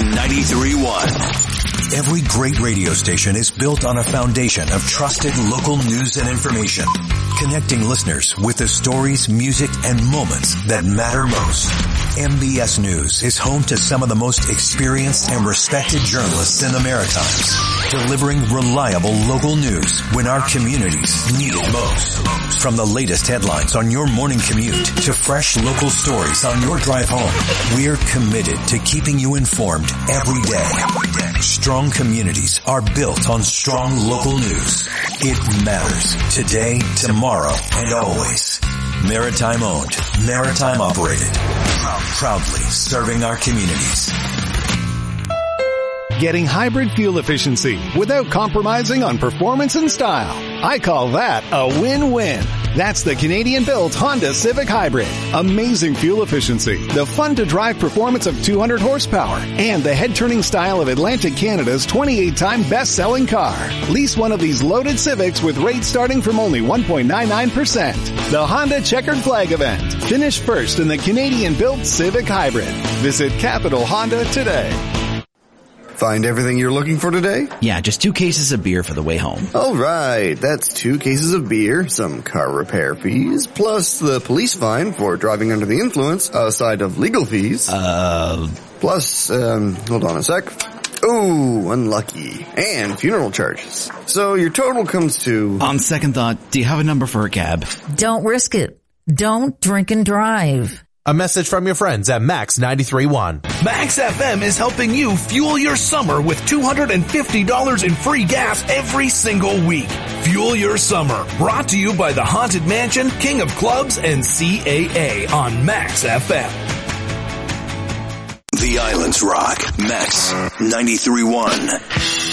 93.1. Every great radio station is built on a foundation of trusted local news and information, connecting listeners with the stories, music, and moments that matter most. MBS News is home to some of the most experienced and respected journalists in the Maritimes, delivering reliable local news when our communities need it most. From the latest headlines on your morning commute to fresh local stories on your drive home, we're committed to keeping you informed every day. Strong communities are built on strong local news. It matters today, tomorrow, and always. Maritime owned, maritime operated. Proudly serving our communities. Getting hybrid fuel efficiency without compromising on performance and style. I call that a win-win. That's the Canadian-built Honda Civic Hybrid. Amazing fuel efficiency, the fun-to-drive performance of 200 horsepower, and the head-turning style of Atlantic Canada's 28-time best-selling car. Lease one of these loaded Civics with rates starting from only 1.99%. The Honda Checkered Flag event. Finish first in the Canadian-built Civic Hybrid. Visit Capital Honda today. Find everything you're looking for today? Yeah, just 2 cases of beer for the way home. All right, that's 2 cases of beer, some car repair fees, plus the police fine for driving under the influence, aside of legal fees. Plus, hold on a sec. Ooh, unlucky. And funeral charges. So your total comes to... On second thought, do you have a number for a cab? Don't risk it. Don't drink and drive. A message from your friends at Max 93.1. Max FM is helping you fuel your summer with $250 in free gas every single week. Fuel your summer. Brought to you by the Haunted Mansion, King of Clubs, and CAA on Max FM. The Islands Rock. Max 93.1.